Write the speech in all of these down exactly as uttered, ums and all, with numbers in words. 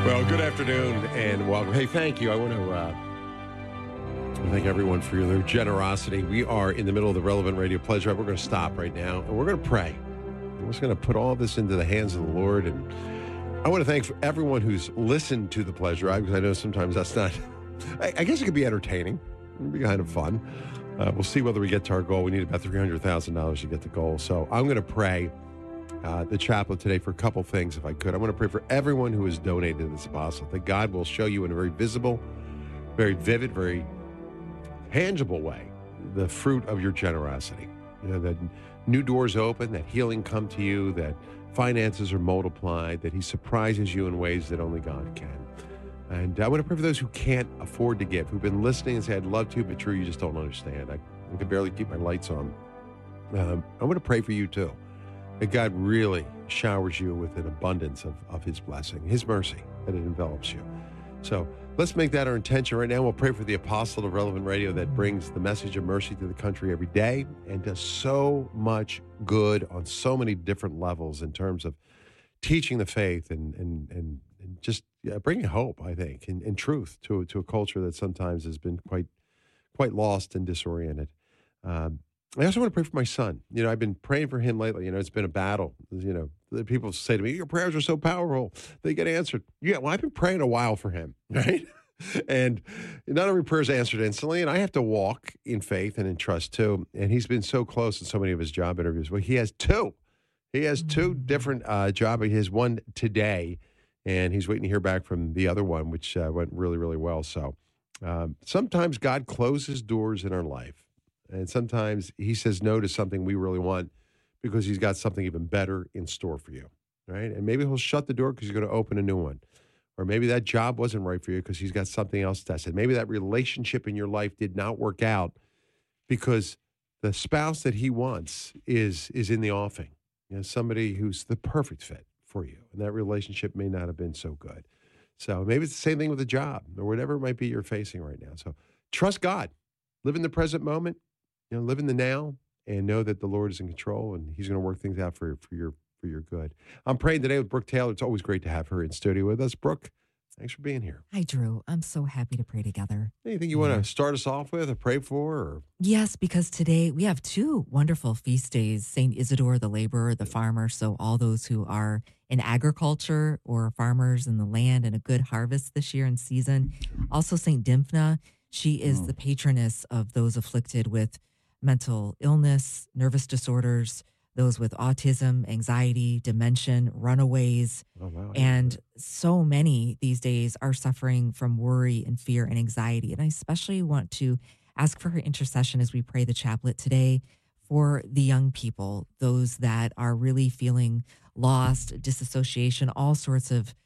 Well, good afternoon and welcome. Hey, thank you. I want to uh, thank everyone for their generosity. We are in the middle of the Relevant Radio Pledge Drive. We're going to stop right now and we're going to pray. We're just going to put all this into the hands of the Lord. And I want to thank everyone who's listened to the Pledge Drive, because I know sometimes that's not, I, I guess it could be entertaining. It would be kind of fun. Uh, we'll see whether we get to our goal. We need about three hundred thousand dollars to get the goal. So I'm going to pray uh, the chaplet today for a couple things, if I could. I want to pray for everyone who has donated to this apostle, that God will show you in a very visible, very vivid, very tangible way the fruit of your generosity. You know, that new doors open, that healing come to you, that finances are multiplied, that he surprises you in ways that only God can. And I want to pray for those who can't afford to give, who've been listening and say, I'd love to, but Drew, you just don't understand. I, I can barely keep my lights on. Um, I want to pray for you too, that God really showers you with an abundance of, of his blessing, his mercy, that it envelops you. So let's make that our intention right now. We'll pray for the apostle of Relevant Radio that brings the message of mercy to the country every day and does so much good on so many different levels in terms of teaching the faith and and and, and just yeah, bringing hope, I think, and, and truth to to a culture that sometimes has been quite quite lost and disoriented. Um, I also want to pray for my son. You know, I've been praying for him lately. You know, it's been a battle. You know, the people say to me, your prayers are so powerful. They get answered. Yeah, well, I've been praying a while for him, right? And not every prayer is answered instantly, and I have to walk in faith and in trust too. And he's been so close in so many of his job interviews. Well, he has two. He has two different uh, job. He has one today, and he's waiting to hear back from the other one, which uh, went really, really well. So um, sometimes God closes doors in our life. And sometimes he says no to something we really want because he's got something even better in store for you, right? And maybe he'll shut the door because he's going to open a new one. Or maybe that job wasn't right for you because he's got something else tested. Maybe that relationship in your life did not work out because the spouse that he wants is is in the offing. You know, somebody who's the perfect fit for you. And that relationship may not have been so good. So maybe it's the same thing with a job or whatever it might be you're facing right now. So trust God. Live in the present moment. You know, live in the now and know that the Lord is in control and he's going to work things out for, for your for your good. I'm praying today with Brooke Taylor. It's always great to have her in studio with us. Brooke, thanks for being here. Hi, Drew. I'm so happy to pray together. Anything you yeah. want to start us off with or pray for? Or? Yes, because today we have two wonderful feast days, Saint Isidore, the laborer, the farmer. So all those who are in agriculture or farmers in the land and a good harvest this year in season. Also Saint Dymphna. She is oh. the patroness of those afflicted with mental illness, nervous disorders, those with autism, anxiety, dementia, runaways. Oh, wow. And so many these days are suffering from worry and fear and anxiety. And I especially want to ask for her intercession as we pray the chaplet today for the young people, those that are really feeling lost, disassociation, all sorts of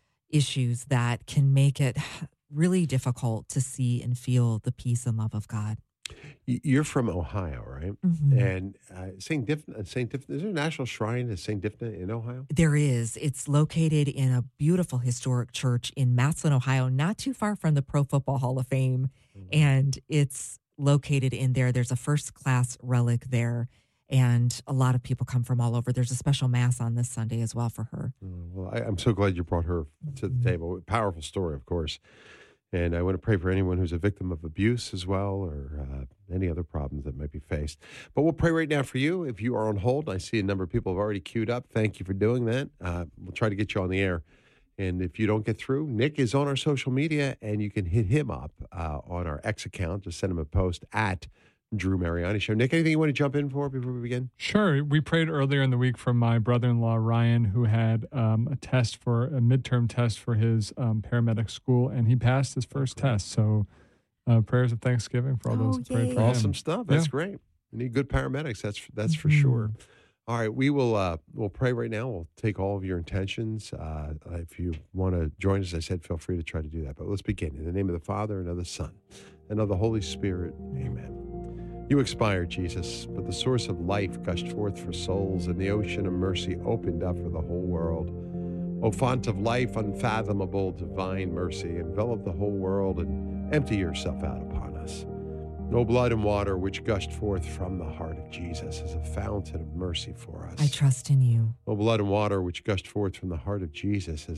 issues that can make it really difficult to see and feel the peace and love of God. You're from Ohio, right? Mm-hmm. And uh, Saint Dymphna, Saint Dymphna, is there a national shrine to Saint Dymphna in Ohio? There is. It's located in a beautiful historic church in Matsland, Ohio, not too far from the Pro Football Hall of Fame. Mm-hmm. And it's located in there. There's a first-class relic there, and a lot of people come from all over. There's a special mass on this Sunday as well for her. Oh, well, I, I'm so glad you brought her to the table. Powerful story, of course. And I want to pray for anyone who's a victim of abuse as well, or uh, any other problems that might be faced. But we'll pray right now for you. If you are on hold, I see a number of people have already queued up. Thank you for doing that. Uh, we'll try to get you on the air. And if you don't get through, Nick is on our social media, and you can hit him up uh, on our X account. Just send him a post at Drew Mariani Show. Nick, anything you want to jump in for before we begin? Sure. We prayed earlier in the week for my brother-in-law, Ryan, who had um, a test for a midterm test for his um, paramedic school, and he passed his first okay. test. So uh, prayers of thanksgiving for all oh, those that prayed for him. Awesome stuff. That's yeah. great. We need good paramedics. That's that's for mm-hmm. sure. All right, we will uh, we'll pray right now. We'll take all of your intentions. Uh, if you want to join us, as I said, feel free to try to do that. But let's begin. In the name of the Father, and of the Son, and of the Holy Spirit. Amen. You expired, Jesus, but the source of life gushed forth for souls, and the ocean of mercy opened up for the whole world. O font of life, unfathomable, divine mercy, envelop the whole world and empty yourself out upon us. No blood and water which gushed forth from the heart of Jesus is a fountain of mercy for us. I trust in you. No blood and water which gushed forth from the heart of Jesus is a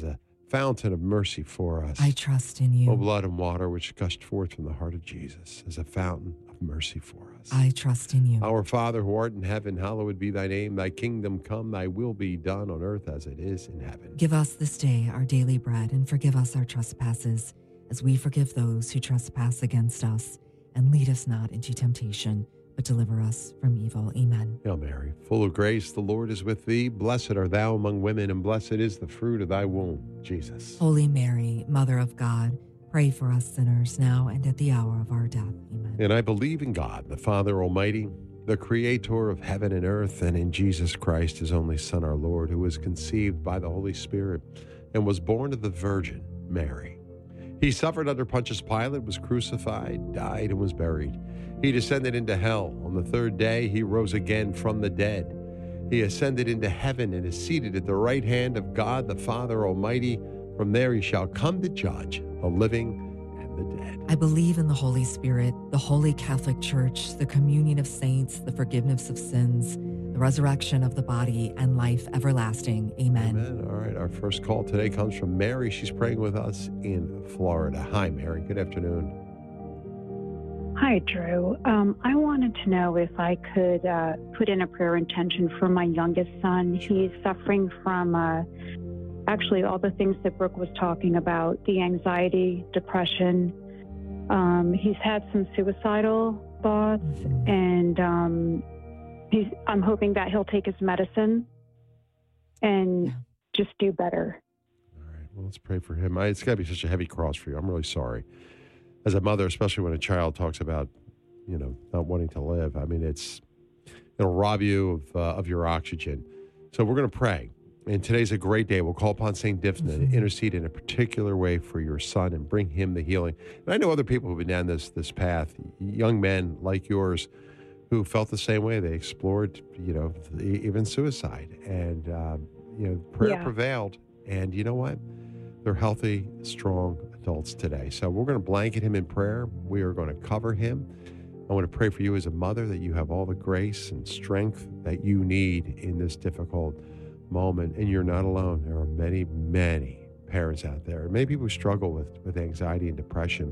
fountain of mercy for us. I trust in you. O blood and water which gushed forth from the heart of Jesus as a fountain of mercy for us. I trust in you. Our Father who art in heaven, hallowed be thy name. Thy kingdom come, thy will be done on earth as it is in heaven. Give us this day our daily bread, and forgive us our trespasses, as we forgive those who trespass against us. And lead us not into temptation, but deliver us from evil. Amen. Hail Mary, full of grace, the Lord is with thee. Blessed art thou among women, and blessed is the fruit of thy womb, Jesus. Holy Mary, Mother of God, pray for us sinners now and at the hour of our death. Amen. And I believe in God, the Father Almighty, the creator of heaven and earth, and in Jesus Christ, his only Son, our Lord, who was conceived by the Holy Spirit and was born of the Virgin Mary. He suffered under Pontius Pilate, was crucified, died, and was buried. He descended into hell. On the third day, he rose again from the dead. He ascended into heaven and is seated at the right hand of God, the Father Almighty. From there he shall come to judge the living and the dead. I believe in the Holy Spirit, the Holy Catholic Church, the communion of saints, the forgiveness of sins, the resurrection of the body, and life everlasting. Amen. Amen. All right. Our first call today comes from Mary. She's praying with us in Florida. Hi, Mary. Good afternoon. Hi, Drew. Um, I wanted to know if I could uh, put in a prayer intention for my youngest son. He's suffering from uh, actually all the things that Brooke was talking about, the anxiety, depression. Um, he's had some suicidal thoughts, Mhm. and um, he's, I'm hoping that he'll take his medicine and Yeah. just do better. All right. Well, let's pray for him. I, it's got to be such a heavy cross for you. I'm really sorry. As a mother, especially when a child talks about, you know, not wanting to live, I mean, it's, it'll rob you of, uh, of your oxygen. So we're going to pray. And today's a great day. We'll call upon Saint Diphnah Mhm. to intercede in a particular way for your son and bring him the healing. And I know other people who've been down this, this path, young men like yours who felt the same way. They explored, you know, even suicide. And, um, you know, prayer Yeah. prevailed. And you know what? They're healthy, strong adults today. So we're going to blanket him in prayer. We are going to cover him. I want to pray for you as a mother that you have all the grace and strength that you need in this difficult moment. And you're not alone. There are many, many parents out there, and many people who struggle with, with anxiety and depression,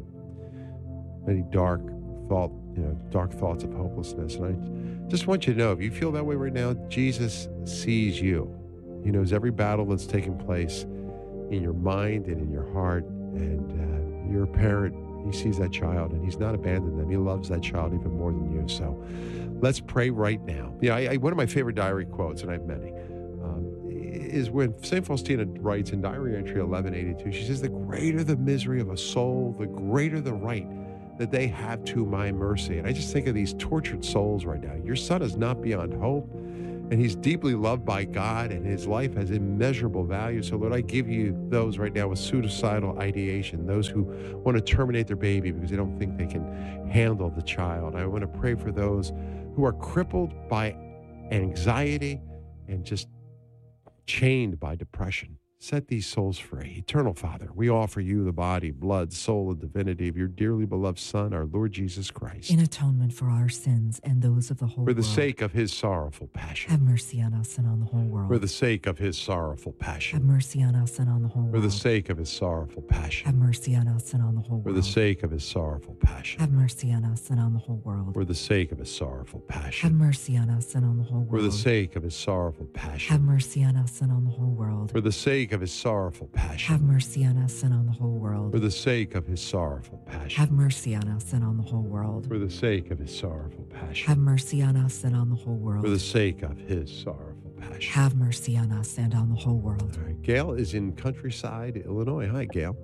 many dark thought, you know, dark thoughts of hopelessness. And I just want you to know, if you feel that way right now, Jesus sees you. He knows every battle that's taking place in your mind and in your heart. And uh, you're a parent. He sees that child, and he's not abandoned them. He loves that child even more than you. So let's pray right now. Yeah, I, I, one of my favorite diary quotes, and I have many, um, is when Saint Faustina writes in Diary Entry eleven eighty-two, she says, "The greater the misery of a soul, the greater the right that they have to my mercy." And I just think of these tortured souls right now. Your son is not beyond hope, and he's deeply loved by God, and his life has immeasurable value. So, Lord, I give you those right now with suicidal ideation, those who want to terminate their baby because they don't think they can handle the child. I want to pray for those who are crippled by anxiety and just chained by depression. Set these souls free. Eternal Father, we offer you the body, blood, soul, and divinity of your dearly beloved Son, our Lord Jesus Christ. In atonement for our sins and those of the whole For the world. sake of his sorrowful passion. Have mercy on us and on the whole world. For the sake of his sorrowful Have passion. mercy on us and on the whole world. For the sake of his sorrowful Have passion. mercy on us and on the whole For world. the sake of his sorrowful passion. Have mercy on us and on the whole world. For the sake of his sorrowful Have passion. mercy on us and on the whole For world. the sake of his sorrowful Have passion. mercy on us and on the whole world. For the sake of his sorrowful Have passion. mercy on us and on the whole world. For the sake of his sorrowful Have passion. mercy on us and on the whole world. For the sake of his sorrowful Have passion. mercy on us and on the whole world. For the sake of his sorrowful passion. Have mercy on us and on the whole world. All right. Gail is in Countryside, Illinois. Hi, Gail.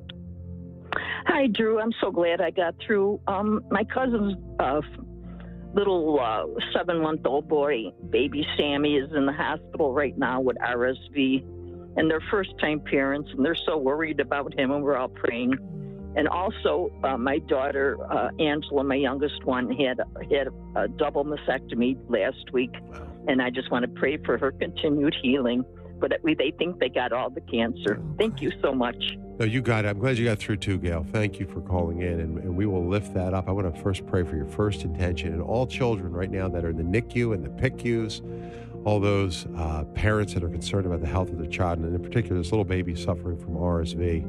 Hi, Drew. I'm so glad I got through. Um, my cousin's uh, little uh, seven-month-old boy, baby Sammy, is in the hospital right now with R S V, and they're first-time parents, and they're so worried about him, and we're all praying. And also, uh, my daughter uh, Angela, my youngest one, had had a double mastectomy last week, Wow. and I just want to pray for her continued healing. But we, they think they got all the cancer. Thank you so much. No, you got it. I'm glad you got through too, Gail. Thank you for calling in, and, and we will lift that up. I want to first pray for your first intention and all children right now that are in the N I C U and the P I C Us, all those uh, parents that are concerned about the health of their child, and in particular, this little baby suffering from R S V.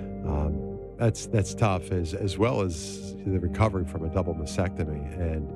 Um, that's that's tough, as as well as the recovery from a double mastectomy. And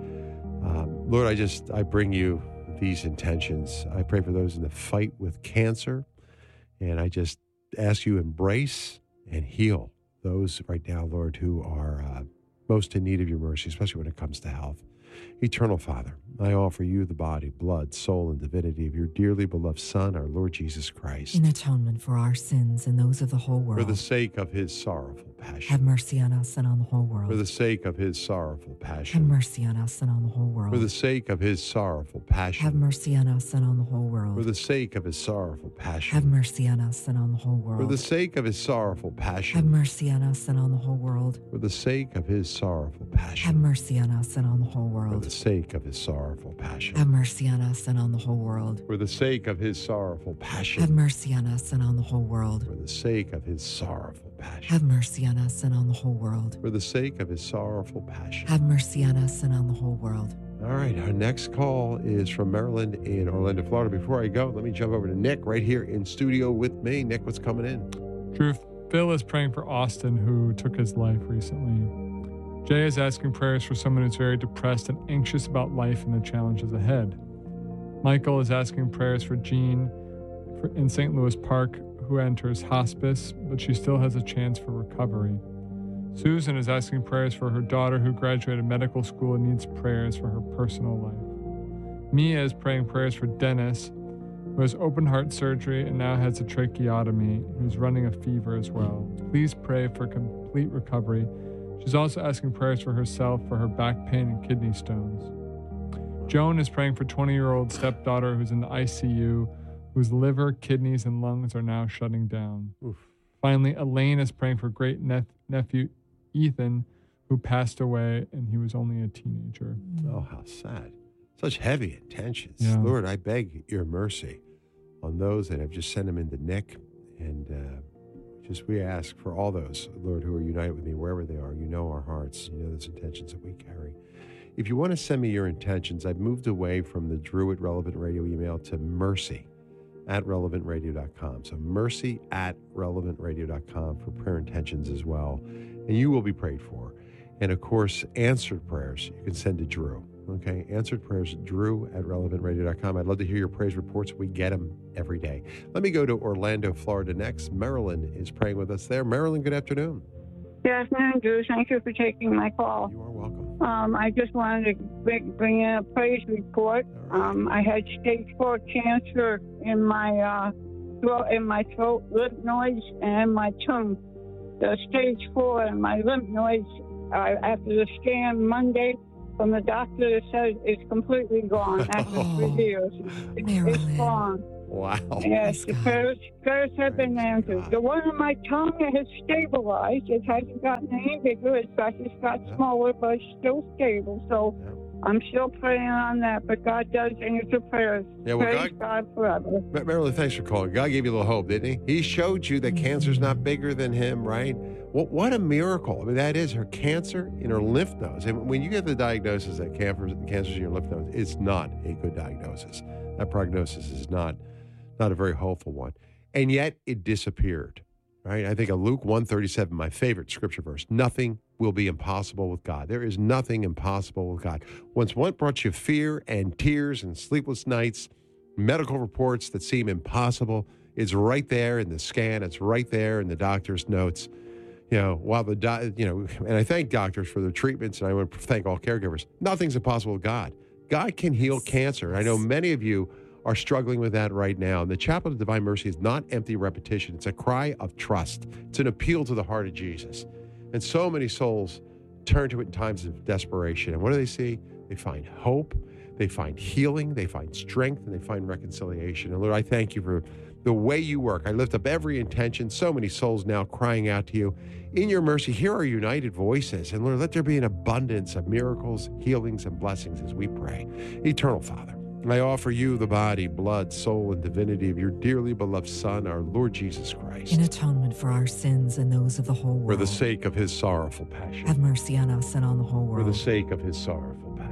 um, Lord, I just I bring you these intentions. I pray for those in the fight with cancer, and I just ask you embrace and heal those right now, Lord, who are uh, most in need of your mercy, especially when it comes to health. Eternal Father, I offer you the body, blood, soul, and divinity of your dearly beloved Son, our Lord Jesus Christ. In atonement for our sins and those of the whole world. For the sake of his sorrowful passion. Have mercy on us and on the whole world. For the sake of his sorrowful passion. Have mercy on us and on the whole world. For the sake of his sorrowful passion. Have mercy on us and on the whole world. For the sake of his sorrowful passion. Have mercy on us and on the whole world. For the sake of his sorrowful passion. Have mercy on us and on the whole world. For the sake of his sorrowful passion. Have mercy on us and on the whole For world. the sake of his sorrowful passion. Have mercy on us and on the whole world. For the sake of his sorrowful passion. Have mercy on us and on the whole world. For the sake of his sorrowful passion. Have mercy on us and on the whole world. For the sake of his sorrowful passion. Have mercy on us and on the whole world. All right, our next call is from Maryland in Orlando, Florida. Before I go, let me jump over to Nick right here in studio with me. Nick, what's coming in? Drew, Phil is praying for Austin, who took his life recently. Jay is asking prayers for someone who's very depressed and anxious about life and the challenges ahead. Michael is asking prayers for Jean for, in Saint Louis Park, who enters hospice, but she still has a chance for recovery. Susan is asking prayers for her daughter, who graduated medical school and needs prayers for her personal life. Mia is praying prayers for Dennis, who has open heart surgery and now has a tracheotomy, who's running a fever as well. Please pray for complete recovery. She's also asking prayers for herself for her back pain and kidney stones. Joan is praying for twenty-year-old stepdaughter who's in the I C U, whose liver, kidneys, and lungs are now shutting down. Oof. Finally, Elaine is praying for great nep- nephew Ethan, who passed away, and he was only a teenager. Oh, how sad. Such heavy intentions. Yeah. Lord, I beg your mercy on those that have just sent them into Nick. And uh, just we ask for all those, Lord, who are united with me wherever they are. You know our hearts. You know those intentions that we carry. If you want to send me your intentions, I've moved away from the Drew at Relevant Radio email to mercy at relevant radio dot com. So mercy at relevant radio dot com for prayer intentions as well. And you will be prayed for. And of course, answered prayers, you can send to Drew. Okay, answered prayers, Drew at relevant radio dot com. I'd love to hear your praise reports. We get them every day. Let me go to Orlando, Florida next. Marilyn is praying with us there. Marilyn, good afternoon. Good afternoon, Drew. Thank you for taking my call. You are welcome. Um, I just wanted to bring, bring in a praise report. All right. Um, I had stage four cancer in my uh, throat, in my throat, lymph nodes, and in my tongue. The stage four and my lymph nodes, uh, after the scan Monday from the doctor, it says it's completely gone after Oh, three years. It's, Marilyn. it's gone. Wow. Yes, Praise the God. prayers, prayers have been Praise answered. God. The one on my tongue has stabilized. It hasn't gotten any bigger. It's got, it's got Yeah. smaller, but it's still stable. So Yeah. I'm still praying on that. But God does answer prayers. Yeah, well, Praise God, God forever. Ma- Marilyn, thanks for calling. God gave you a little hope, didn't he? He showed you that cancer's not bigger than him, right? Well, what a miracle. I mean, that is her cancer in her lymph nodes. And when you get the diagnosis that cancer, cancer's in your lymph nodes, it's not a good diagnosis. That prognosis is not, not a very hopeful one. And yet it disappeared, right? I think of Luke one thirty-seven, my favorite scripture verse. Nothing will be impossible with God. There is nothing impossible with God. Once one brought you fear and tears and sleepless nights, medical reports that seem impossible, it's right there in the scan. It's right there in the doctor's notes. You know, while the, do, you know, and I thank doctors for their treatments, and I want to thank all caregivers. Nothing's impossible with God. God can heal cancer. I know many of you are struggling with that right now. And the Chapel of Divine Mercy is not empty repetition. It's a cry of trust. It's an appeal to the heart of Jesus. And so many souls turn to it in times of desperation. And what do they see? They find hope, they find healing, they find strength, and they find reconciliation. And Lord, I thank you for the way you work. I lift up every intention. So many souls now crying out to you. In your mercy, hear our united voices. And Lord, let there be an abundance of miracles, healings, and blessings as we pray. Eternal Father, I offer you the body, blood, soul, and divinity of your dearly beloved Son, our Lord Jesus Christ. In atonement for our sins and those of the whole world. For the sake of his sorrowful passion. Have mercy on us and on the whole For world. the sake of his sorrowful passion.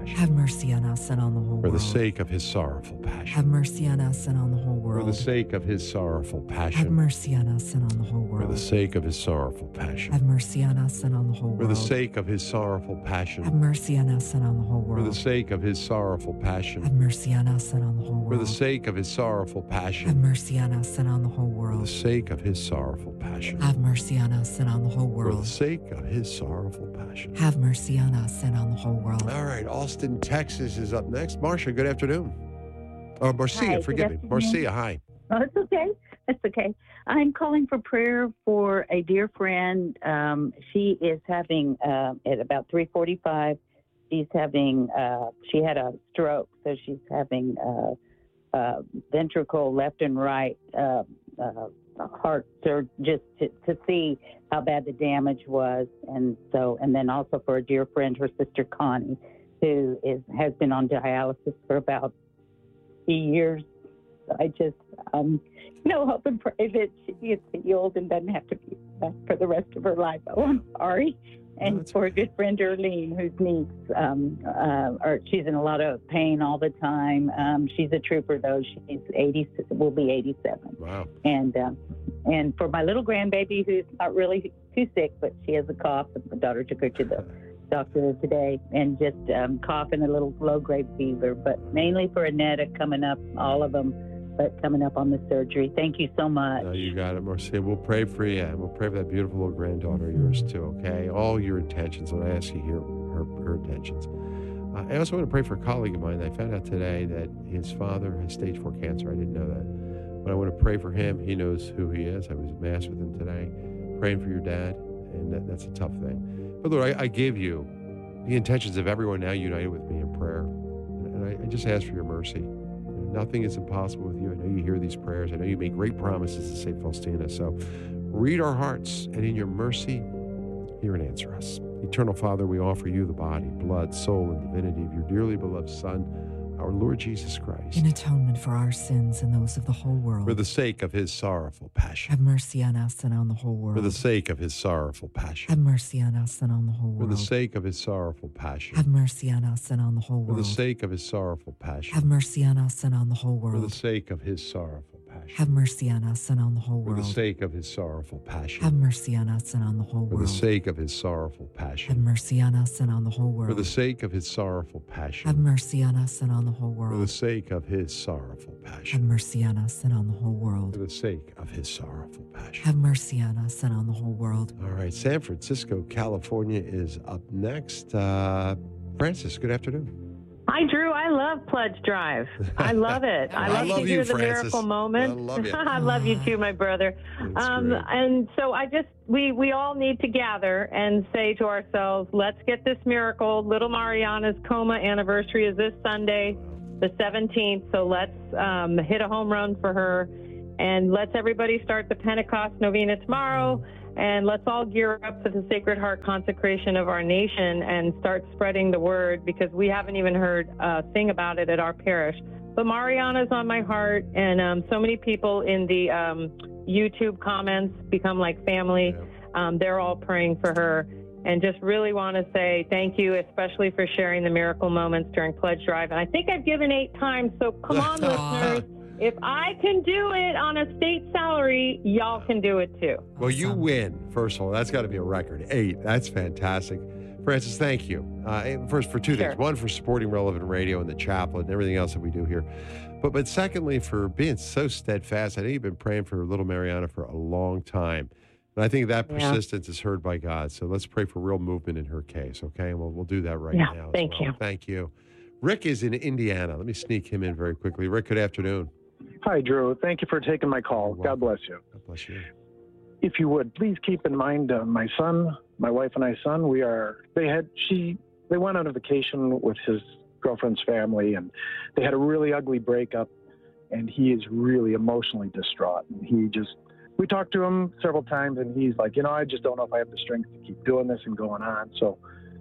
passion. Have mercy on us and on the whole For world. the sake of his sorrowful passion. Have mercy on us and on the whole world. For the sake of his sorrowful passion. Have mercy on us and on the whole world. For the sake of his sorrowful passion. Have mercy on us and on the whole world. For the sake of his sorrowful passion. Have mercy on us and on the whole For world. the sake of his sorrowful passion. Have mercy on us and on the whole For world. the sake of his sorrowful passion. Have mercy on us and on the whole For the world. sake of his sorrowful passion. Have mercy on us and on the whole For the world. sake of his sorrowful passion. Have mercy on us and on the whole world. All right, Austin, Texas is up next. Marcia, good afternoon. Oh, Marcia, Hi, forgive good me. afternoon. Marcia, hi. Oh, it's okay. It's okay. I'm calling for prayer for a dear friend. Um, she is having, uh, at about three forty-five, she's having, uh, she had a stroke, so she's having uh, uh, ventricle left and right uh, uh, heart surgery just to, to see how bad the damage was. And so, and then also for a dear friend, her sister Connie, who is has been on dialysis for about three years. I just, um, you know, hope and pray that she gets healed and doesn't have to be back for the rest of her life. Oh, I'm sorry. And that's for a good friend, Erlene, whose knees, um, uh, or she's in a lot of pain all the time. Um, she's a trooper, though. She's eighty, will be eighty-seven. Wow. And um, and for my little grandbaby, who's not really too sick, but she has a cough. My daughter took her to the doctor today, and just um, cough and a little low-grade fever. But mainly for Annetta coming up, all of them, but coming up on the surgery. Thank you so much. No, you got it, Marcia. We'll pray for you, and we'll pray for that beautiful little granddaughter of yours, too, okay? All your intentions. When I ask you here, her, her intentions. Uh, I also want to pray for a colleague of mine. I found out today that his father has stage four cancer. I didn't know that. But I want to pray for him. He knows who he is. I was at Mass with him today, praying for your dad, and that, that's a tough thing. But Lord, I, I give you the intentions of everyone now united with me in prayer. And I, I just ask for your mercy. Nothing is impossible with you. I know you hear these prayers. I know you make great promises to Saint Faustina. So read our hearts, and in your mercy, hear and answer us. Eternal Father, we offer you the body, blood, soul, and divinity of your dearly beloved Son, our Lord Jesus Christ, In atonement for our sins and those of the whole world. for the sake of his sorrowful passion. Have mercy on us and on the whole world. For the sake of his sorrowful passion. Have mercy on us and on the whole For world. the sake of his sorrowful passion. Have mercy on us and on the whole For world. the sake of his sorrowful passion. Have mercy on us and on the whole For the world. sake of his sorrowful passion. Have mercy on us and on the whole For the world. sake of his sorrowful passion. Have mercy on us and on the whole For the world. sake of his sorrowful Have passion. mercy on us and on the whole For the world. sake of his sorrowful Have passion. mercy on us and on the whole For the world. sake of his sorrowful Have passion. mercy on us and on the whole For world. the sake of his sorrowful passion. Have mercy on us and on the whole world. All right, San Francisco, California is up next. Uh, Francis, good afternoon. Hi, Drew. I love Pledge Drive. I love it. I I love, love to you, hear the Francis. miracle moment. I love you. I love you too, my brother. That's Um, great. and so I just we we all need to gather and say to ourselves, let's get this miracle. Little Mariana's coma anniversary is this Sunday, the seventeenth. So let's um, hit a home run for her, and let's everybody start the Pentecost novena tomorrow. And let's all gear up for the Sacred Heart consecration of our nation and start spreading the word, because we haven't even heard a thing about it at our parish. But Mariana's on my heart, and um, so many people in the um, YouTube comments become like family. Um, they're all praying for her, and just really want to say thank you, especially for sharing the miracle moments during Pledge Drive. And I think I've given eight times, so come on, listeners. If I can do it on a state salary, y'all can do it too. Well, you Awesome. win, first of all. That's got to be a record. Eight. That's fantastic. Francis, thank you. Uh, first, for two Sure. things. One, for supporting Relevant Radio and the chaplain and everything else that we do here. But but secondly, for being so steadfast. I know you've been praying for little Mariana for a long time. And I think that Yeah. persistence is heard by God. So let's pray for real movement in her case, okay? And we'll, we'll do that right Yeah, now. as thank well. you. Thank you. Rick is in Indiana. Let me sneak him in very quickly. Rick, good afternoon. Hi, Drew. Thank you for taking my call. You're God bless you. God bless you. If you would, please keep in mind uh, my son, my wife and I son, we are, they had, she, they went on a vacation with his girlfriend's family, and they had a really ugly breakup, and he is really emotionally distraught. And he just, we talked to him several times, and he's like, you know, I just don't know if I have the strength to keep doing this and going on. So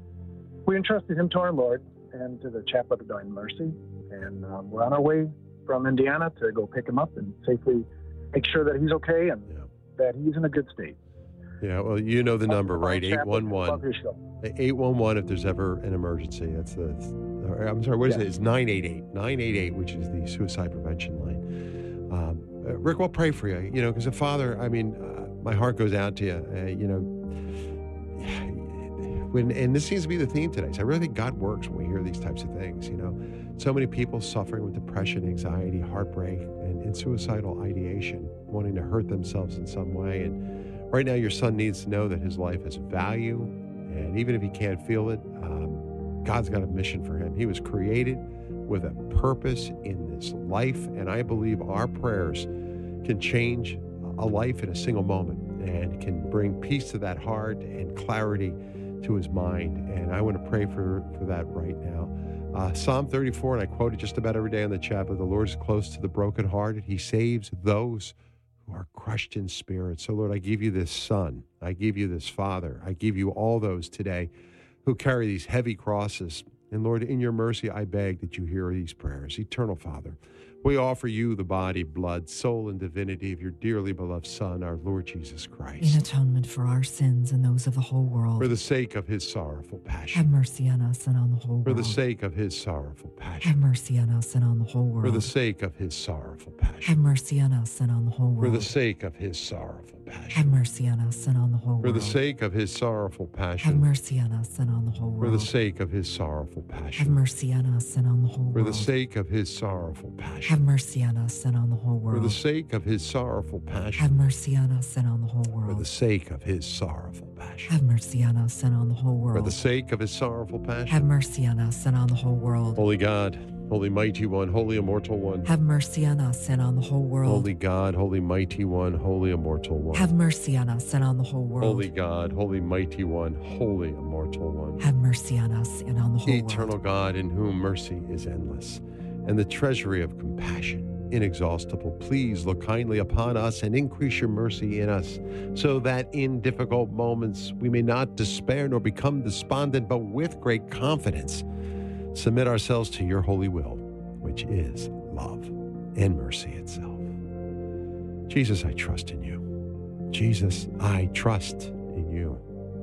we entrusted him to our Lord and to the Chaplet of Divine Mercy, and um, we're on our way from Indiana to go pick him up and safely make sure that he's okay and Yeah. that he's in a good state. Yeah, well, you know the number, right? Chaplet, eight one love one. your show. eight one one if there's ever an emergency. That's the Or, I'm sorry, what is Yeah. it? It's nine eight eight. nine eight eight, which is the suicide prevention line. Um, uh, Rick, we'll pray for you, you know, because a father, I mean, uh, my heart goes out to you, uh, you know. When, and this seems to be the theme today. So I really think God works when we hear these types of things, you know. So many people suffering with depression, anxiety, heartbreak, and, and suicidal ideation, wanting to hurt themselves in some way. And right now, your son needs to know that his life has value. And even if he can't feel it, um, God's got a mission for him. He was created with a purpose in this life. And I believe our prayers can change a life in a single moment and can bring peace to that heart and clarity to his mind. And I want to pray for, for that right now. Uh, Psalm thirty-four, and I quote it just about every day in the chat, but the Lord is close to the brokenhearted. He saves those who are crushed in spirit. So, Lord, I give you this son. I give you this father. I give you all those today who carry these heavy crosses. And, Lord, in your mercy, I beg that you hear these prayers. Eternal Father, we offer you the body, blood, soul, and divinity of your dearly beloved Son, our Lord Jesus Christ. In atonement for our sins and those of the whole world. For the sake of his sorrowful passion. Have mercy on us and on the whole For world. the sake of his sorrowful passion. Have mercy on us and on the whole world. For the sake of his sorrowful passion. Have mercy on us and on the whole For world. the sake of his sorrowful passion. Have mercy on us and on the whole world. For the sake of his sorrowful Have passion. mercy on us and on the whole For world. the sake of his sorrowful Have passion. mercy on us and on the whole For world. the sake of his sorrowful Have passion. mercy on us and on the whole For world. the sake of his sorrowful Have passion. mercy on us and on the whole For the world. sake of his sorrowful passion. Have mercy on us and on the whole For world. the sake of his sorrowful Have passion. mercy on us and on the whole world. Holy God, holy mighty one, holy immortal one. Have mercy on us and on the whole world. Holy God, holy mighty one, holy immortal one. Have mercy on us and on the whole world. Holy God, holy mighty one, holy immortal one. Have mercy on us and on the whole Eternal world. God, in whom mercy is endless, and the treasury of compassion inexhaustible. Please look kindly upon us and increase your mercy in us, so that in difficult moments we may not despair nor become despondent, but with great confidence submit ourselves to your holy will, which is love and mercy itself. Jesus, I trust in you. Jesus, I trust in you.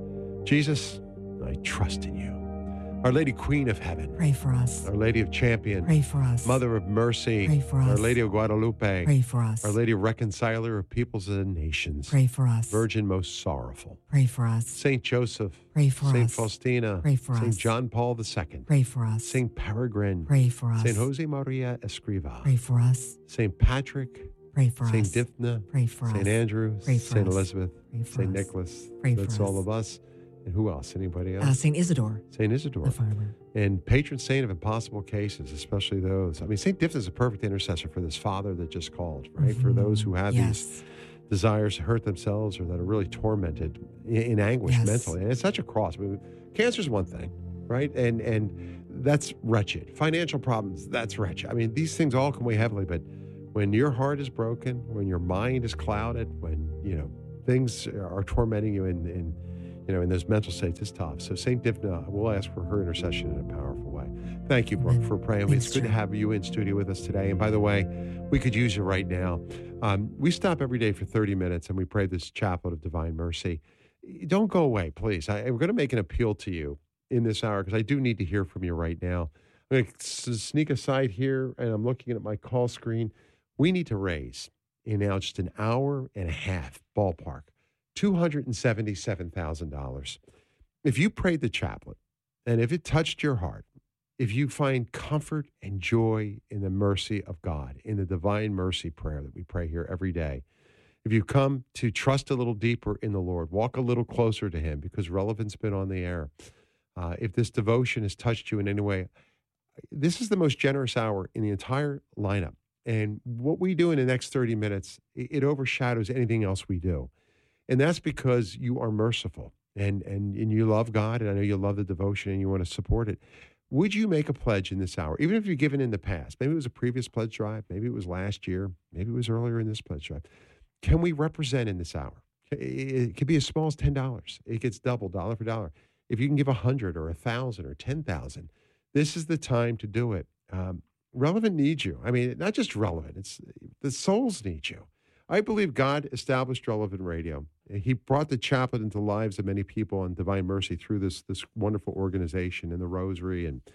Jesus, I trust in you. Our Lady Queen of Heaven, Pray for us. Our Lady of Champion, Pray for us. Mother of Mercy, Pray for Our us. Lady of Guadalupe, Pray for us. Our Lady of Reconciler of Peoples and Nations, Pray for us. Virgin most sorrowful, Pray for us. Saint Joseph, Pray for Saint us. Faustina, Pray for Saint us. John Paul the Second, Pray for us. Saint Peregrine, Pray for us. Saint Jose Maria Escriva, Pray for us. Saint Patrick, Pray for Saint us. Dipna, Pray for Saint us. Andrew, Pray for Saint us. Elizabeth, Pray for Saint us. Nicholas. Pray for That's us. all of us. And who else? Anybody else? Uh, Saint Isidore, Saint Isidore. the farmer. And patron saint of impossible cases, especially those. I mean, Saint Dipna is a perfect intercessor for this father that just called, right? For those who have yes. these desires to hurt themselves or that are really tormented in, in anguish Yes. mentally. And it's such a cross. I mean, cancer is one thing, right? And and that's wretched. Financial problems, that's wretched. I mean, these things all can weigh heavily, but when your heart is broken, when your mind is clouded, when, you know, things are tormenting you in, in you know, in those mental states, it's tough. So Saint Dipna, we'll ask for her intercession in a powerful way. Thank you, Brooke, Amen. for praying. Thanks, It's good to Drew. have you in studio with us today. And by the way, we could use you right now. Um, we stop every day for thirty minutes and we pray this chaplet of divine mercy. Don't go away, please. I, we're going to make an appeal to you in this hour because I do need to hear from you right now. I'm going to sneak aside here and I'm looking at my call screen. We need to raise in now just an hour and a half, ballpark, two hundred seventy-seven thousand dollars. If you prayed the chaplet and if it touched your heart, if you find comfort and joy in the mercy of God, in the divine mercy prayer that we pray here every day, if you come to trust a little deeper in the Lord, walk a little closer to him because relevance been on the air. Uh, if this devotion has touched you in any way, this is the most generous hour in the entire lineup. And what we do in the next thirty minutes, it, it overshadows anything else we do. And that's because you are merciful and, and, and you love God. And I know you love the devotion and you want to support it. Would you make a pledge in this hour, even if you've given in the past? Maybe it was a previous pledge drive. Maybe it was last year. Maybe it was earlier in this pledge drive. Can we represent in this hour? It could be as small as ten dollars. It gets double, dollar for dollar. If you can give a hundred or a thousand or ten thousand, this is the time to do it. Um, Relevant needs you. I mean, not just Relevant. It's the souls need you. I believe God established Relevant Radio. He brought the chaplet into the lives of many people on Divine Mercy through this this wonderful organization and the Rosary and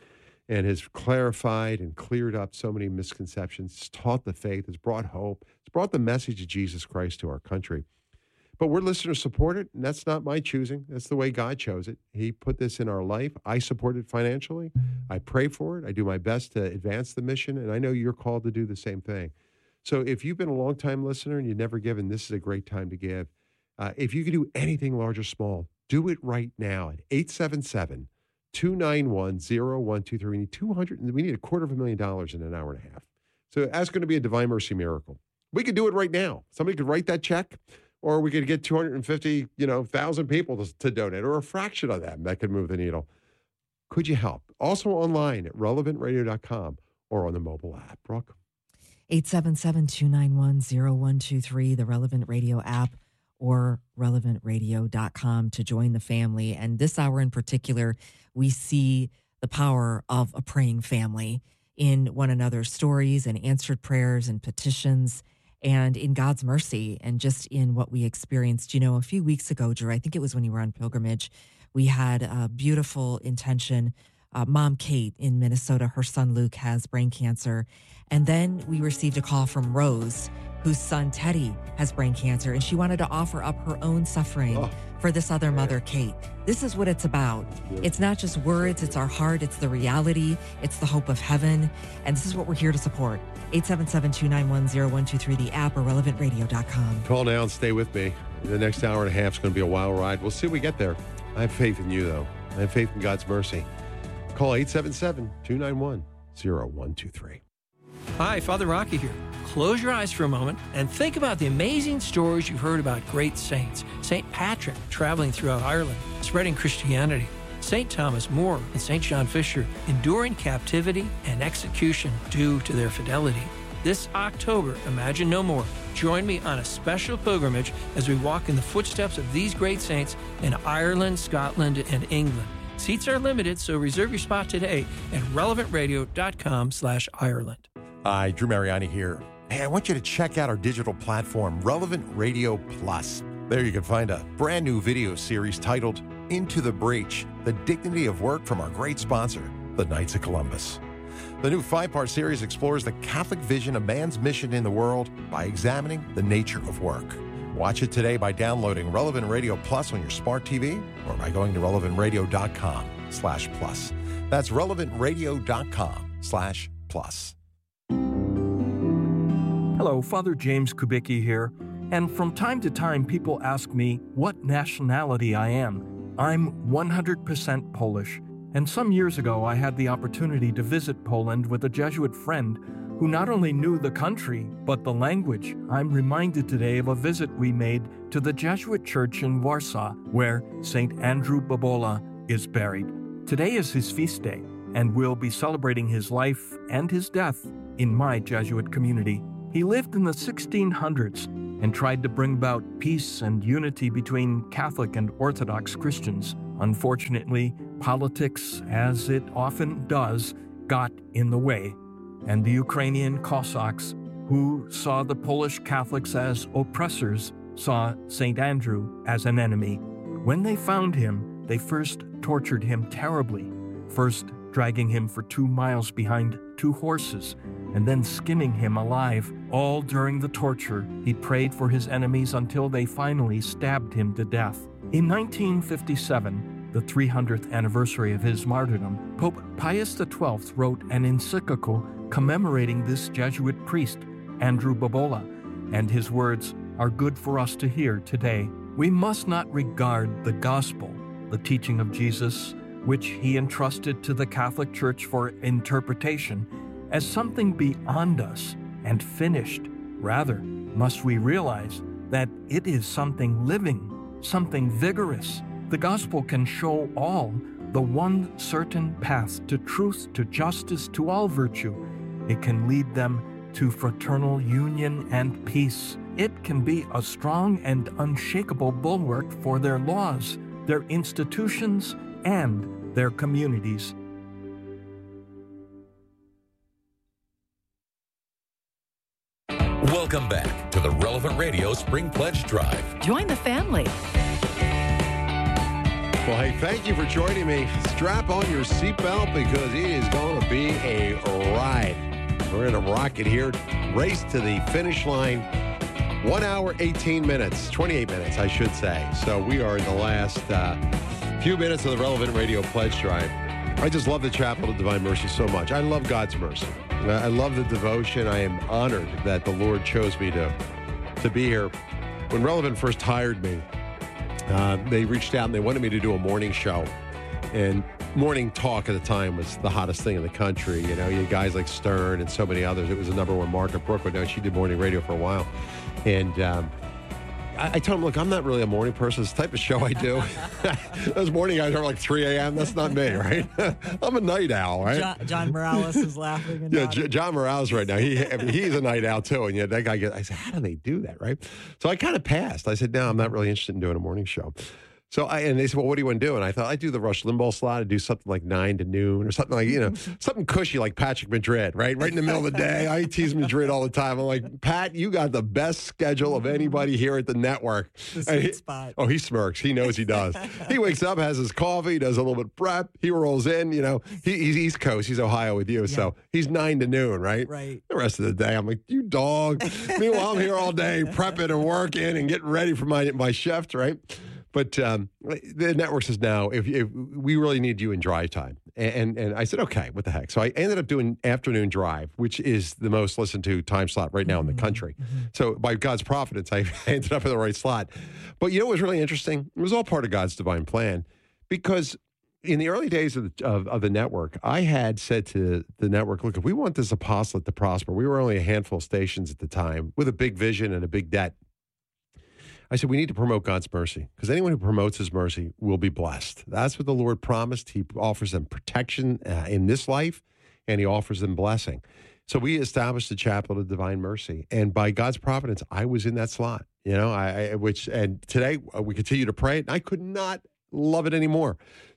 and has clarified and cleared up so many misconceptions. It's taught the faith. It's brought hope. It's brought the message of Jesus Christ to our country. But we're listener supported, and that's not my choosing. That's the way God chose it. He put this in our life. I support it financially. I pray for it. I do my best to advance the mission, and I know you're called to do the same thing. So if you've been a long-time listener and you've never given, this is a great time to give. Uh, if you can do anything large or small, do it right now at eight seven seven, two nine one, zero one two three. We need two hundred. We need a quarter of a million dollars in an hour and a half. So that's going to be a Divine Mercy miracle. We could do it right now. Somebody could write that check, or we could get two hundred fifty, you know, thousand people to, to donate, or a fraction of that. That could move the needle. Could you help? Also online at relevant radio dot com or on the mobile app. Brooke? eight seven seven, two nine one, zero one two three, the Relevant Radio app, or relevant radio dot com to join the family. And this hour in particular, we see the power of a praying family in one another's stories and answered prayers and petitions, and in God's mercy, and just in what we experienced. You know, a few weeks ago, Drew, I think it was when you were on pilgrimage, we had a beautiful intention. Uh, Mom Kate in Minnesota, her son Luke has brain cancer. And then we received a call from Rose, whose son Teddy has brain cancer, and she wanted to offer up her own suffering oh. for this other mother, Kate. This is what it's about. Yeah. It's not just words, it's our heart, it's the reality, it's the hope of heaven, and this is what we're here to support. eight seven seven, two nine one, zero one two three, the app, or relevant radio dot com. Call now and stay with me. The next hour and a half is going to be a wild ride. We'll see if we get there. I have faith in you, though. I have faith in God's mercy. Call eight seven seven, two nine one, zero one two three. Hi, Father Rocky here. Close your eyes for a moment and think about the amazing stories you've heard about great saints. Saint Patrick traveling throughout Ireland, spreading Christianity. Saint Thomas More and Saint John Fisher enduring captivity and execution due to their fidelity. This October, Imagine No More. Join me on a special pilgrimage as we walk in the footsteps of these great saints in Ireland, Scotland, and England. Seats are limited, so reserve your spot today at relevant radio dot com slash Ireland. Hi, Drew Mariani here. Hey, I want you to check out our digital platform, Relevant Radio Plus. There you can find a brand new video series titled Into the Breach, The Dignity of Work from our great sponsor, the Knights of Columbus. The new five-part series explores the Catholic vision of man's mission in the world by examining the nature of work. Watch it today by downloading Relevant Radio Plus on your smart T V or by going to relevant radio dot com slash plus. That's relevant radio dot com slash plus. Hello, Father James Kubicki here, and from time to time people ask me what nationality I am. I'm one hundred percent Polish, and some years ago I had the opportunity to visit Poland with a Jesuit friend who not only knew the country, but the language. I'm reminded today of a visit we made to the Jesuit church in Warsaw, where Saint Andrew Bobola is buried. Today is his feast day, and we'll be celebrating his life and his death in my Jesuit community. He lived in the sixteen hundreds and tried to bring about peace and unity between Catholic and Orthodox Christians. Unfortunately, politics, as it often does, got in the way, and the Ukrainian Cossacks, who saw the Polish Catholics as oppressors, saw Saint Andrew as an enemy. When they found him, they first tortured him terribly, first dragging him for two miles behind two horses, and then skinning him alive. All during the torture, he prayed for his enemies until they finally stabbed him to death. In nineteen fifty-seven, the three hundredth anniversary of his martyrdom, Pope Pius the twelfth wrote an encyclical commemorating this Jesuit priest, Andrew Bobola, and his words are good for us to hear today. We must not regard the gospel, the teaching of Jesus, which he entrusted to the Catholic Church for interpretation, as something beyond us and finished. Rather, must we realize that it is something living, something vigorous. The gospel can show all the one certain path to truth, to justice, to all virtue. It can lead them to fraternal union and peace. It can be a strong and unshakable bulwark for their laws, their institutions, and their communities. Welcome back to the Relevant Radio Spring Pledge Drive. Join the family. Well, hey, thank you for joining me. Strap on your seatbelt because it is going to be a ride. We're going to rock it here. Race to the finish line. One hour, eighteen minutes, twenty-eight minutes, I should say. So we are in the last uh, few minutes of the Relevant Radio Pledge Drive. I just love the Chapel of Divine Mercy so much. I love God's mercy. I love the devotion. I am honored that the Lord chose me to, to be here. When Relevant first hired me, uh, they reached out and they wanted me to do a morning show. And morning talk at the time was the hottest thing in the country. You know, you had guys like Stern and so many others. It was the number one market. Brooke would know she did morning radio for a while. And um, I, I told him, look, I'm not really a morning person. It's the type of show I do. Those morning guys are like three a.m. That's not me, right? I'm a night owl, right? John, John Morales is laughing. And yeah, J- John Morales right now. He I mean, he's a night owl too. And yeah, that guy gets, I said, how do they do that, right? So I kind of passed. I said, no, I'm not really interested in doing a morning show. So I, and they said, well, what do you want to do? And I thought, I do the Rush Limbaugh slot. I do something like nine to noon or something like, you know, something cushy like Patrick Madrid, right? Right in the middle of the day. I tease Madrid all the time. I'm like, Pat, you got the best schedule of anybody here at the network. The sweet he, spot. Oh, he smirks. He knows he does. He wakes up, has his coffee, does a little bit of prep. He rolls in, you know, he, he's East Coast. He's Ohio with you. Yeah. So he's nine to noon, right? Right. The rest of the day, I'm like, you dog. Meanwhile, I'm here all day prepping and working and getting ready for my, my shift, right? But um, the network says now, if, if we really need you in drive time. And, and and I said, okay, what the heck? So I ended up doing afternoon drive, which is the most listened to time slot right now mm-hmm. in the country. Mm-hmm. So by God's providence, I ended up in the right slot. But you know what was really interesting? It was all part of God's divine plan, because in the early days of the, of, of the network, I had said to the network, look, if we want this apostolate to prosper, we were only a handful of stations at the time with a big vision and a big debt. I said, we need to promote God's mercy, because anyone who promotes his mercy will be blessed. That's what the Lord promised. He offers them protection uh, in this life, and he offers them blessing. So we established the Chapel of Divine Mercy, and by God's providence, I was in that slot, you know, I, I which, and today uh, we continue to pray, and I could not love it anymore.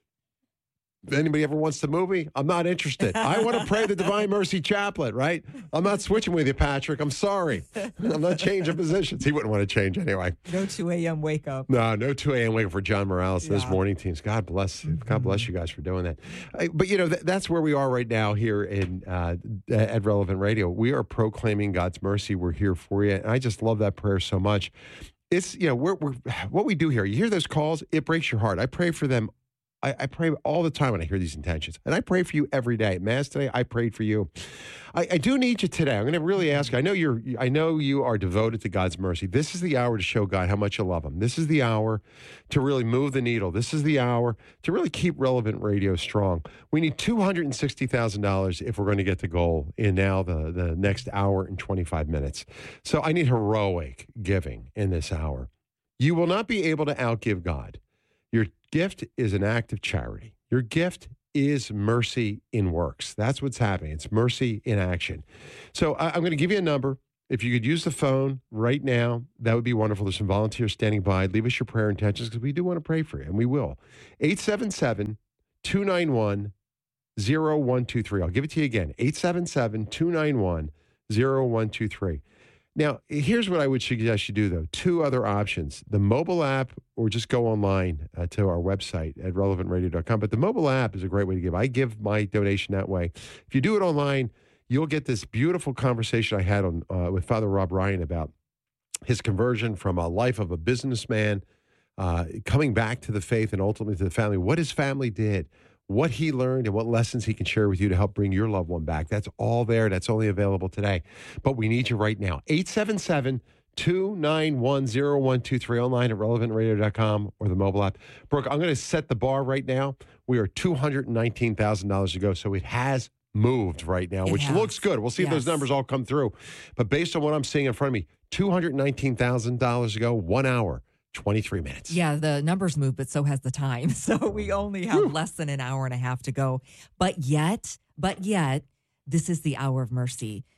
If anybody ever wants to move me, I'm not interested. I want to pray the Divine Mercy Chaplet, right? I'm not switching with you, Patrick. I'm sorry. I'm not changing positions. He wouldn't want to change anyway. No two a.m. wake up. No, no two a.m. wake up for John Morales and yeah. those morning teams. God bless. Mm-hmm. God bless you guys for doing that. I, but, you know, th- that's where we are right now here in uh, at Relevant Radio. We are proclaiming God's mercy. We're here for you. And I just love that prayer so much. It's, you know, we're, we're what we do here. You hear those calls, it breaks your heart. I pray for them. I, I pray all the time when I hear these intentions. And I pray for you every day. At Mass today, I prayed for you. I, I do need you today. I'm going to really ask you. I know you're I know you are devoted to God's mercy. This is the hour to show God how much you love him. This is the hour to really move the needle. This is the hour to really keep Relevant Radio strong. We need two hundred sixty thousand dollars if we're going to get the goal in now the, the next hour and twenty-five minutes. So I need heroic giving in this hour. You will not be able to outgive God. Your gift is an act of charity. Your gift is mercy in works. That's what's happening. It's mercy in action. So I, I'm going to give you a number. If you could use the phone right now, that would be wonderful. There's some volunteers standing by. Leave us your prayer intentions, because we do want to pray for you, and we will. eight seven seven, two nine one, zero one two three. I'll give it to you again. eight seven seven, two nine one, zero one two three. Now, here's what I would suggest you do, though. Two other options. The mobile app, or just go online uh, to our website at relevant radio dot com. But the mobile app is a great way to give. I give my donation that way. If you do it online, you'll get this beautiful conversation I had on uh, with Father Rob Ryan about his conversion from a life of a businessman, uh, coming back to the faith and ultimately to the family, what his family did, what he learned, and what lessons he can share with you to help bring your loved one back. That's all there. That's only available today. But we need you right now. eight seven seven, two nine one, zero one two three, online at relevant radio dot com or the mobile app. Brooke, I'm going to set the bar right now. We are two hundred nineteen thousand dollars to go, so it has moved right now, it which has. looks good. We'll see yes. if those numbers all come through. But based on what I'm seeing in front of me, two hundred nineteen thousand dollars to go, one hour. twenty-three minutes. Yeah, the numbers move, but so has the time. So we only have Whew. less than an hour and a half to go. But yet, but yet, this is the hour of mercy.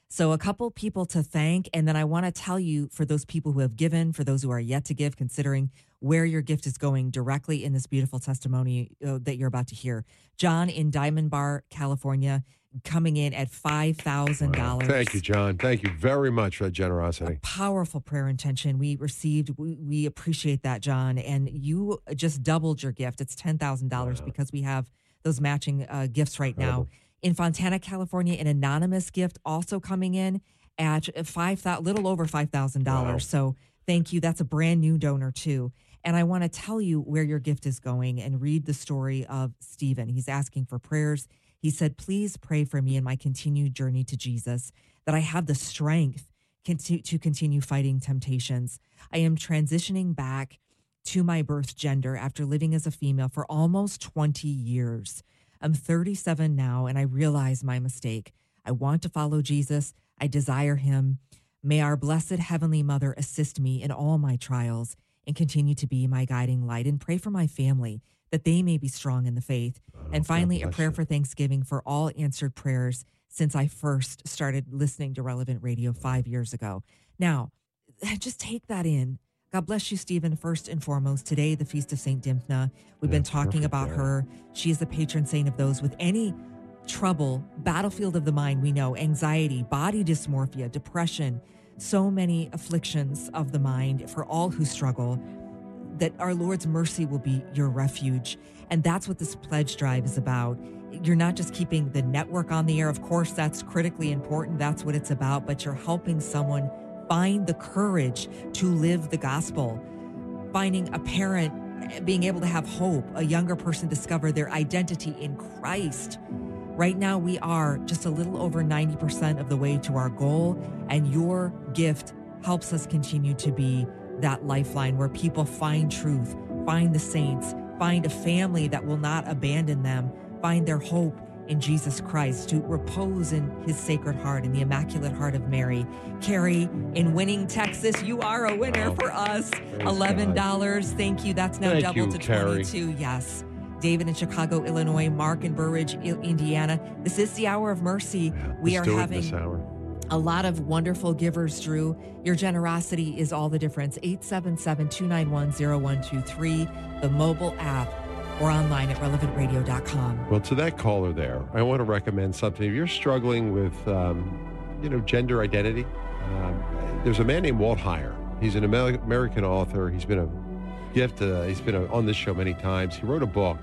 So a couple people to thank. And then I want to tell you, for those people who have given, for those who are yet to give, considering where your gift is going directly in this beautiful testimony uh, that you're about to hear. John in Diamond Bar, California, coming in at five thousand dollars. Wow. Thank you, John. Thank you very much for that generosity. A powerful prayer intention we received. We, we appreciate that, John. And you just doubled your gift. It's ten thousand dollars wow. because we have those matching uh, gifts right Incredible. now. In Fontana, California, an anonymous gift also coming in at five thousand, little over five thousand dollars. Wow. So thank you. That's a brand new donor too. And I want to tell you where your gift is going and read the story of Stephen. He's asking for prayers. He said, please pray for me in my continued journey to Jesus, that I have the strength to continue fighting temptations. I am transitioning back to my birth gender after living as a female for almost twenty years. I'm thirty-seven now, and I realize my mistake. I want to follow Jesus. I desire him. May our blessed Heavenly Mother assist me in all my trials and continue to be my guiding light, and pray for my family that they may be strong in the faith. Oh, and finally, a prayer you. for Thanksgiving for all answered prayers since I first started listening to Relevant Radio five years ago. Now, just take that in. God bless you, Stephen, first and foremost. Today, the Feast of Saint Dymphna. We've yeah, been talking perfect, about yeah. her. She is the patron saint of those with any trouble, battlefield of the mind, we know, anxiety, body dysmorphia, depression, so many afflictions of the mind for all who struggle, that our Lord's mercy will be your refuge. And that's what this pledge drive is about. You're not just keeping the network on the air. Of course, that's critically important. That's what it's about. But you're helping someone find the courage to live the gospel, finding a parent being able to have hope, a younger person discover their identity in Christ. Right now, we are just a little over ninety percent of the way to our goal, and your gift helps us continue to be that lifeline where people find truth, find the saints, find a family that will not abandon them, find their hope in Jesus Christ, to repose in his sacred heart, in the Immaculate Heart of Mary. Carrie in Winning, Texas, you are a winner for us. eleven dollars. Thank you. That's now Thank doubled you, to Carrie. twenty-two. Yes. David in Chicago, Illinois. Mark in Burridge, Indiana. This is the Hour of Mercy. Yeah, we let's are do it having this hour. a lot of wonderful givers, Drew. Your generosity is all the difference. eight seven seven, two nine one, zero one two three, the mobile app, or online at relevant radio dot com. Well, to that caller there, I want to recommend something. If you're struggling with, um, you know, gender identity, um, there's a man named Walt Heyer. He's an Amer- American author. He's been a gift. Uh, he's been a, on this show many times. He wrote a book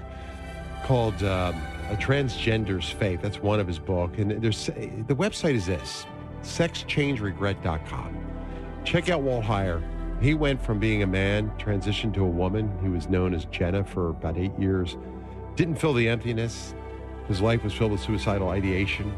called um, A Transgender's Faith. That's one of his book. And there's the website is this, sex change regret dot com. Check out Walt Heyer. He went from being a man, transitioned to a woman. He was known as Jenna for about eight years. Didn't fill the emptiness. His life was filled with suicidal ideation.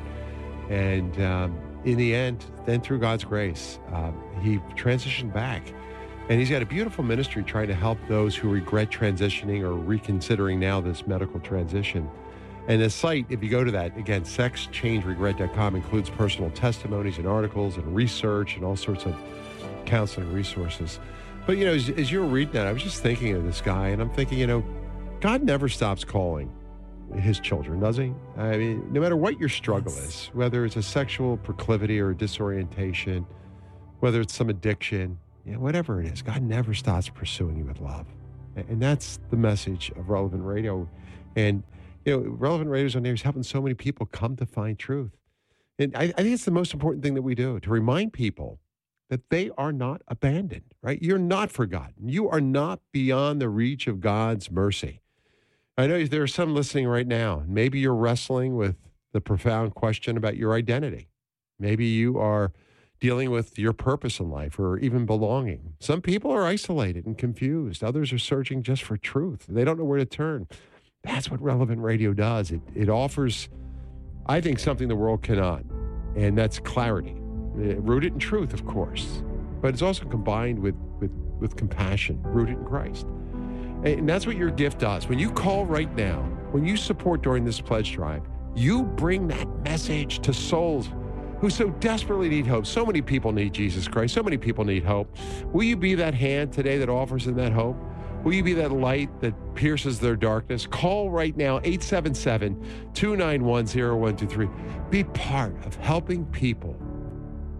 And um, in the end, then through God's grace, um, he transitioned back. And he's got a beautiful ministry trying to help those who regret transitioning or reconsidering now this medical transition. And the site, if you go to that, again, sex change regret dot com, includes personal testimonies and articles and research and all sorts of counseling resources. But, you know, as, as you were reading that, I was just thinking of this guy, and I'm thinking, you know, God never stops calling his children, does he? I mean, no matter what your struggle is, whether it's a sexual proclivity or a disorientation, whether it's some addiction, you know, whatever it is, God never stops pursuing you with love. And, and that's the message of Relevant Radio. And, you know, Relevant Radio's on there is helping so many people come to find truth. And I, I think it's the most important thing that we do, to remind people that they are not abandoned, right? You're not forgotten. You are not beyond the reach of God's mercy. I know there are some listening right now. Maybe you're wrestling with the profound question about your identity. Maybe you are dealing with your purpose in life or even belonging. Some people are isolated and confused. Others are searching just for truth. They don't know where to turn. That's what Relevant Radio does. It, it offers, I think, something the world cannot, and that's clarity. Rooted in truth, of course, but it's also combined with, with, with compassion, rooted in Christ. And that's what your gift does. When you call right now, when you support during this pledge drive, you bring that message to souls who so desperately need hope. So many people need Jesus Christ. So many people need hope. Will you be that hand today that offers them that hope? Will you be that light that pierces their darkness? Call right now, eight seven seven, two nine one, zero one two three. Be part of helping people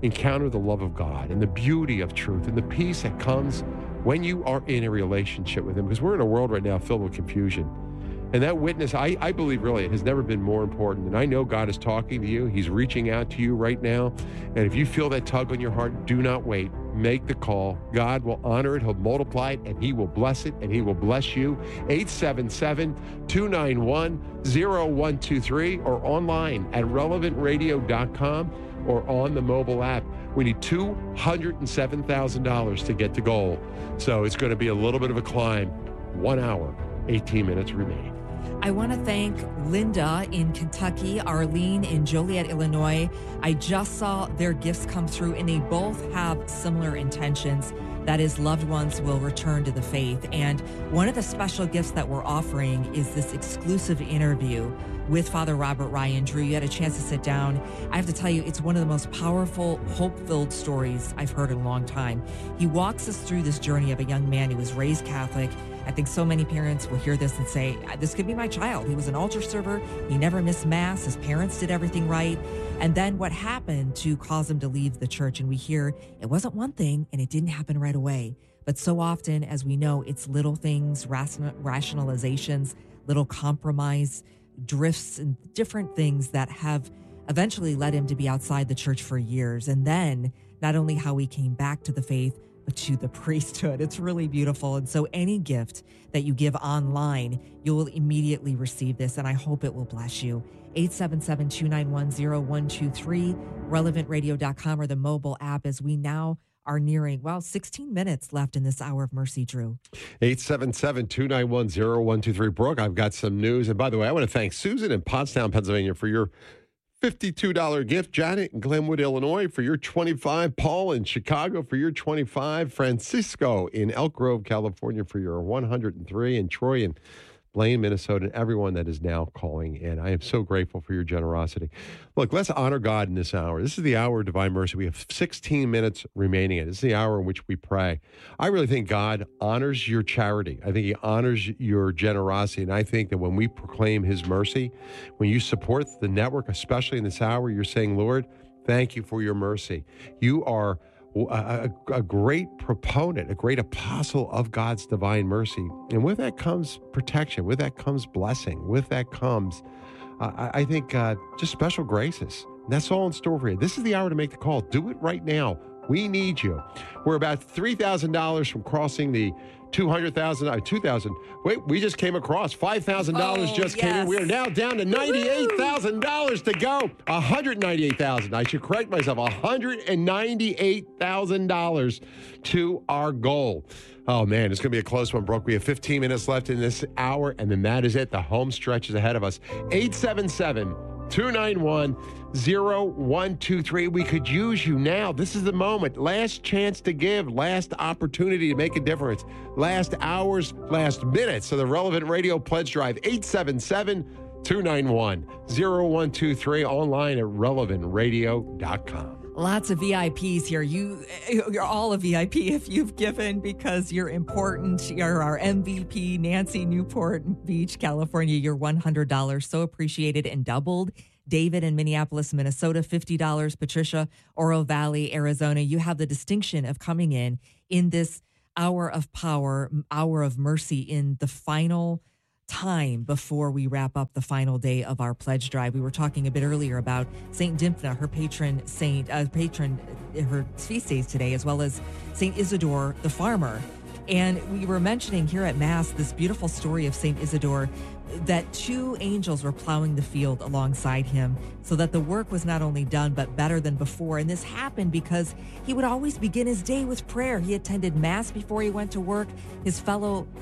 encounter the love of God and the beauty of truth and the peace that comes when you are in a relationship with him. Because we're in a world right now filled with confusion. And that witness, I, I believe really, it has never been more important. And I know God is talking to you. He's reaching out to you right now. And if you feel that tug on your heart, do not wait. Make the call. God will honor it. He'll multiply it, and he will bless it, and he will bless you. eight seven seven, two nine one, zero one two three or online at relevant radio dot com or on the mobile app. We need two hundred seven thousand dollars to get to goal. So it's going to be a little bit of a climb. One hour, eighteen minutes remaining. I want to thank Linda in Kentucky, Arlene in Joliet, Illinois. I just saw their gifts come through, and they both have similar intentions. That is, loved ones will return to the faith. And one of the special gifts that we're offering is this exclusive interview with Father Robert Ryan. Drew, you had a chance to sit down. I have to tell you, it's one of the most powerful, hope-filled stories I've heard in a long time. He walks us through this journey of a young man who was raised Catholic. I think so many parents will hear this and say, this could be my child. He was an altar server. He never missed mass. His parents did everything right. And then what happened to cause him to leave the church? And we hear it wasn't one thing and it didn't happen right away. But so often, as we know, it's little things, ration- rationalizations, little compromise, drifts, and different things that have eventually led him to be outside the church for years. And then not only how he came back to the faith, but to the priesthood. It's really beautiful. And so any gift that you give online, you will immediately receive this, and I hope it will bless you. eight seven seven, two nine one, zero one two three, relevant radio dot com or the mobile app, as we now are nearing, well, sixteen minutes left in this hour of mercy, Drew. eight seven seven, two nine one, zero one two three. Brooke, I've got some news. And by the way, I want to thank Susan in Pottstown, Pennsylvania for your fifty-two dollars gift. Janet in Glenwood, Illinois for your twenty-five dollars. Paul in Chicago for your twenty-five dollars. Francisco in Elk Grove, California for your one hundred three dollars. And Troy in Blaine, Minnesota, and everyone that is now calling in. I am so grateful for your generosity. Look, let's honor God in this hour. This is the hour of divine mercy. We have sixteen minutes remaining. This is the hour in which we pray. I really think God honors your charity. I think he honors your generosity. And I think that when we proclaim his mercy, when you support the network, especially in this hour, you're saying, Lord, thank you for your mercy. You are A, a great proponent, a great apostle of God's divine mercy. And with that comes protection. With that comes blessing. With that comes, uh, I, I think, uh, just special graces. And that's all in store for you. This is the hour to make the call. Do it right now. We need you. We're about three thousand dollars from crossing the two hundred thousand dollars, uh, two thousand dollars. Wait, we just came across. five thousand dollars oh, just yes. came in. We are now down to ninety-eight thousand dollars to go. one hundred ninety-eight thousand dollars. I should correct myself. one hundred ninety-eight thousand dollars to our goal. Oh, man, it's going to be a close one, Brooke. We have fifteen minutes left in this hour, and then that is it. The home stretch is ahead of us. eight seven seven, two nine one, zero one two three. We could use you now. This is the moment. Last chance to give. Last opportunity to make a difference. Last hours, last minutes of the Relevant Radio Pledge Drive. eight seven seven, two nine one, zero one two three. Online at relevant radio dot com. Lots of V I Ps here. You, you're all a V I P if you've given, because you're important. You're our M V P, Nancy, Newport Beach, California. You're one hundred dollars. So appreciated and doubled. David in Minneapolis, Minnesota, fifty dollars. Patricia, Oro Valley, Arizona. You have the distinction of coming in in this hour of power, hour of mercy, in the final time before we wrap up the final day of our pledge drive. We were talking a bit earlier about Saint Dymphna, her patron saint, uh, patron, her feast days today, as well as Saint Isidore the farmer. And we were mentioning here at Mass this beautiful story of Saint Isidore, that two angels were plowing the field alongside him so that the work was not only done, but better than before. And this happened because he would always begin his day with prayer. He attended Mass before he went to work. His fellow